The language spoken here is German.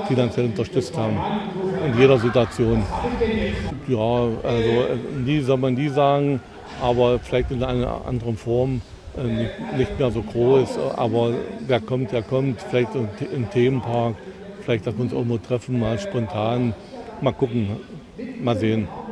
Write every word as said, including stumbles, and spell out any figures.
finanziell unterstützt haben. In jeder Situation. Ja, also nie soll man nie sagen, aber vielleicht in einer anderen Form, nicht mehr so groß. Aber wer kommt, der kommt. Vielleicht im Themenpark, vielleicht, dass wir uns irgendwo treffen, mal spontan. Mal gucken, mal sehen.